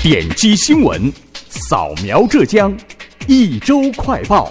点击新闻，扫描浙江，一周快报。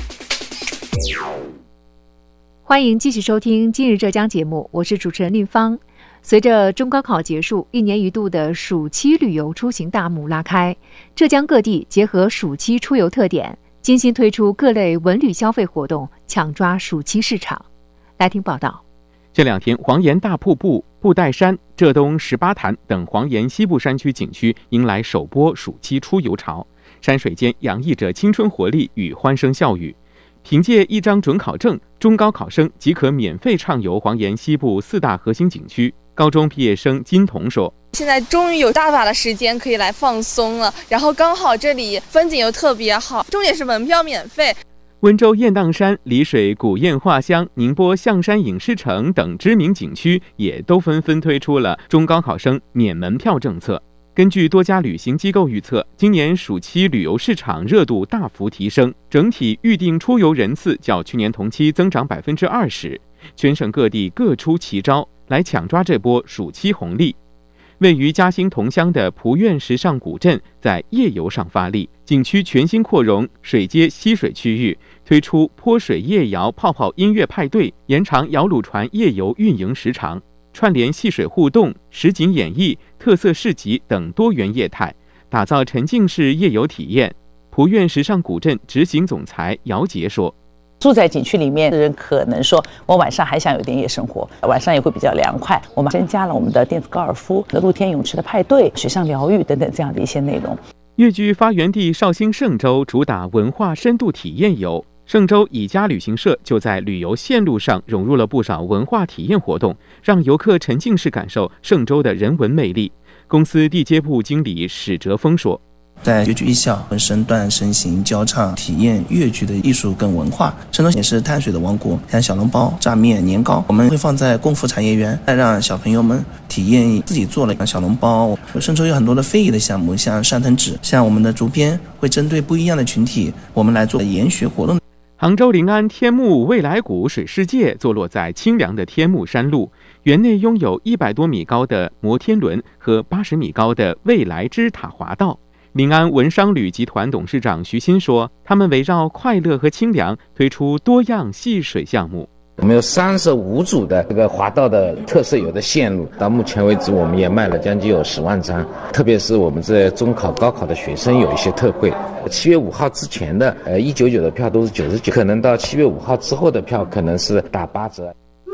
欢迎继续收听今日浙江节目，我是主持人令芳。随着中高考结束，一年一度的暑期旅游出行大幕拉开，浙江各地结合暑期出游特点，精心推出各类文旅消费活动，抢抓暑期市场。来听报道。 这两天，黄岩大瀑布、布袋山、浙东18潭等黄岩西部山区景区迎来首波暑期出游潮，山水间洋溢着青春活力与欢声笑语。凭借一张准考证，中高考生即可免费畅游黄岩西部4大核心景区。高中毕业生金彤说：“ 现在终于有大把的时间可以来放松了，然后刚好这里风景又特别好，重点是门票免费。” 温州雁荡山、丽水古堰画乡、宁波象山影视城等知名景区也都纷纷推出了中高考生免门票政策。根据多家旅行机构预测，今年暑期旅游市场热度大幅提升，整体预定出游人次较去年同期增长20%。全省各地各出奇招，来抢抓这波暑期红利。位于嘉兴同乡的蒲院时尚古镇在夜游上发力，景区全新扩容水街溪水区域，推出泼水夜摇泡泡音乐派对，延长摇橹船夜游运营时长，串联戏水互动、实景演绎、特色市集等多元业态，打造沉浸式夜游体验。蒲院时尚古镇执行总裁姚杰说：“ 住在景区里面的人可能说，我晚上还想有点夜生活，晚上也会比较凉快。我们增加了我们的电子高尔夫、露天泳池的派对、水上疗愈等等这样的一些内容。” 粤剧发源地绍兴嵊州主打文化深度体验游，嵊州以家旅行社就在旅游线路上融入了不少文化体验活动，让游客沉浸式感受嵊州的人文魅力。公司地接部经理史哲峰说：“ 在粤剧艺校身段、身形交叉，体验粤剧的艺术跟文化。嵊州也是碳水的王国，像小笼包、炸面、年糕，我们会放在功夫产业园，再让小朋友们体验自己做了小笼包。嵊州有很多的非遗的项目，像扇藤纸，像我们的竹编，会针对不一样的群体，我们来做研学活动。” 杭州临安天目未来谷水世界坐落在清凉的天目山路，园内拥有100多米高的摩天轮和80米高的未来之塔滑道。临安文商旅集团董事长徐鑫说：“他们围绕快乐和清凉推出多样戏水项目。 我们有35组的这个滑道的特色游的线路，到目前为止我们也卖了将近有10万张，特别是我们这中考、高考的学生有一些特惠。7月5号之前的199的票都是99，可能到7月5号之后的票可能是打8折。”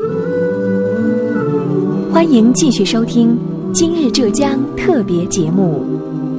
欢迎继续收听今日浙江特别节目。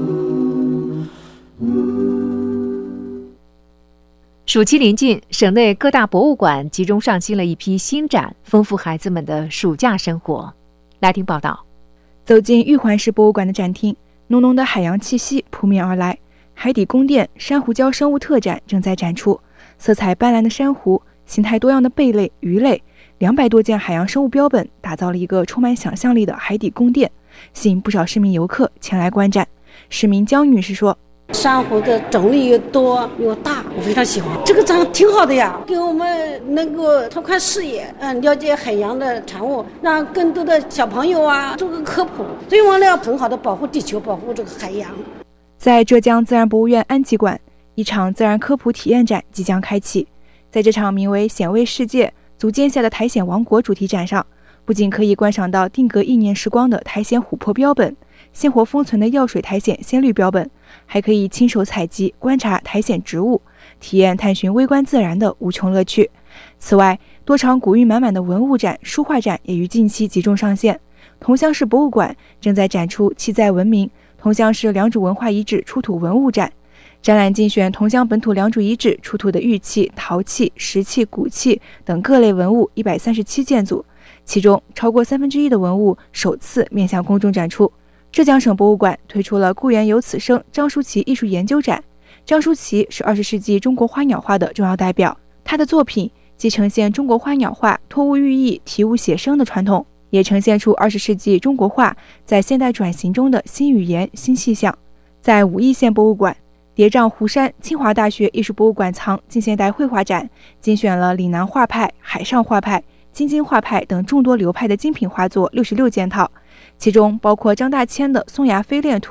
暑期临近，省内各大博物馆集中上新了一批新展，丰富孩子们的暑假生活。来听报道。 走进玉环市博物馆的展厅，浓浓的海洋气息扑面而来。海底宫殿珊瑚礁生物特展正在展出，色彩斑斓的珊瑚、形态多样的贝类、鱼类，200多件海洋生物标本，打造了一个充满想象力的海底宫殿，吸引不少市民游客前来观展。市民江女士说：“ 珊瑚的种类又多又大，我非常喜欢。这个展挺好的呀，给我们能够拓宽视野，了解海洋的产物，让更多的小朋友做个科普，所以我们要很好的保护地球，保护这个海洋。” 在浙江自然博物院安吉馆，一场自然科普体验展即将开启。在这场名为“显微世界：足尖下的苔藓王国”主题展上，不仅可以观赏到定格1年时光的苔藓琥珀标本，鲜活封存的药水苔藓鲜绿标本，还可以亲手采集观察苔藓植物，体验探寻微观自然的无穷乐趣。此外，多场古韵满满的文物展、书画展也于近期集中上线。桐乡市博物馆正在展出7载文明桐乡市良渚文化遗址出土文物展，展览精选桐乡本土良渚遗址出土的玉器、陶器、石器、骨器等各类文物137件组，其中超过1/3的文物首次面向公众展出。浙江省博物馆推出了故园有此生张舒淇艺术研究展。张舒淇是20世纪中国花鸟画的重要代表，他的作品既呈现中国花鸟画托物寓意、题物写生的传统，也呈现出20世纪中国画在现代转型中的新语言、新气象。在武义县博物馆，叠嶂湖山清华大学艺术博物馆藏近现代绘画展精选了岭南画派、海上画派、京津画派等众多流派的精品画作66件套，其中包括张大千的《松崖飞恋图》、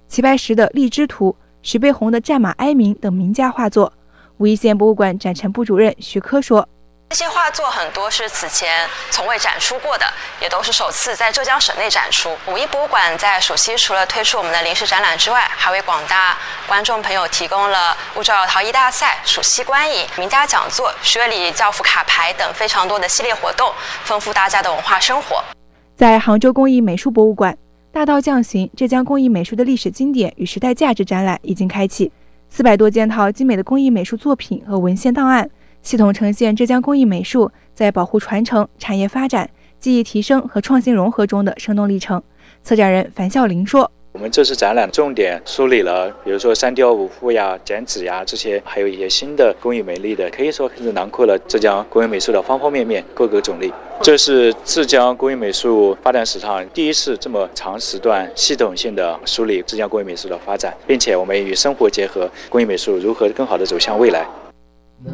齐白石的《荔枝图》、徐悲鸿的《战马哀鸣》等名家画作。武义县博物馆展陈部主任徐科说， 这些画作很多是此前从未展出过的，也都是首次在浙江省内展出。武义博物馆在暑期除了推出我们的临时展览之外，还为广大观众朋友提供了物照陶艺大赛、暑期观影、名家讲座、学礼教辅卡牌等非常多的系列活动，丰富大家的文化生活。 在杭州工艺美术博物馆，大道匠行浙江工艺美术的历史经典与时代价值展览已经开启，400多件套精美的工艺美术作品和文献档案，系统呈现浙江工艺美术在保护传承、产业发展、技艺提升和创新融合中的生动历程。策展人樊孝林说， 我们这次展览重点梳理了，比如说三雕五步呀、剪纸呀这些，还有一些新的工艺美丽的，可以说是囊括了浙江工艺美术的方方面面、各个种类。这是浙江工艺美术发展史上第一次这么长时段系统性的梳理浙江工艺美术的发展，并且我们与生活结合，工艺美术如何更好地走向未来。